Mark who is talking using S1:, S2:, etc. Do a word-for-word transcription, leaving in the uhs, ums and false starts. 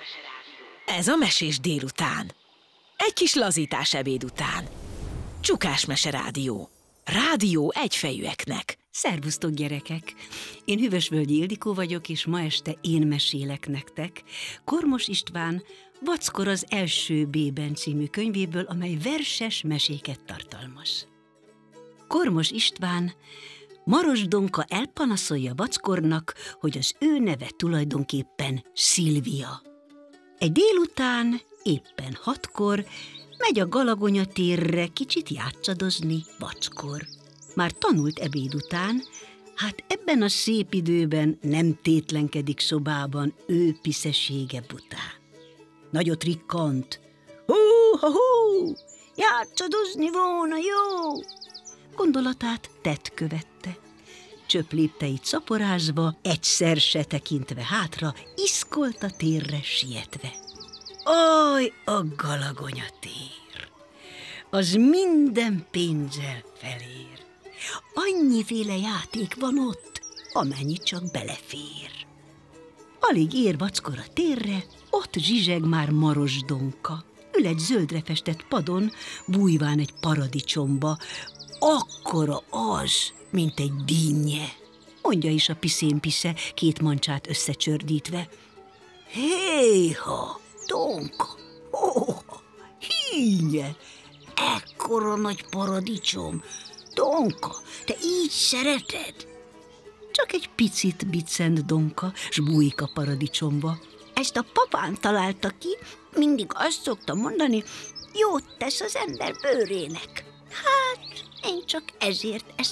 S1: Ez a Mesés délután. Egy kis lazítás ebéd után. Csukás Mese Rádió. Rádió egyfejűeknek.
S2: Szervusztok, gyerekek! Én Hűvösvölgyi Ildikó vagyok, és ma este én mesélek nektek Kormos István Vackor az első B-ben című könyvéből, amely verses meséket tartalmaz. Kormos István Maros Donka elpanaszolja Vackornak, hogy az ő neve tulajdonképpen Szilvia. Egy délután, éppen hatkor megy a Galagonya térre kicsit játszadozni Vackor. Már tanult ebéd után, hát ebben a szép időben nem tétlenkedik szobában ő piszesége bután. Nagyot rikkant. Hú-ha-hú, játszadozni volna jó! Gondolatát tett követte. Csöpp lépteit szaporázva, egyszer se tekintve hátra, iszkolt a térre sietve. Aj, a Galagonya tér! Az minden pénzzel felér. Annyiféle játék van ott, amennyi csak belefér. Alig ér Vackor a térre, ott zsizseg már Maros Donka. Ül egy zöldre festett padon, bújván egy paradicsomba. Akkora az, mint egy dinnye, mondja is a piszén-pisze, két mancsát összecsördítve. Héha, Donka, hóha, hínye, ekkora nagy paradicsom. Donka, te így szereted? Csak egy picit biccent Donka, s bújik a paradicsomba. Ezt a papám találta ki, mindig azt szokta mondani, jót tesz az ember bőrének. Hát, én csak ezért ezt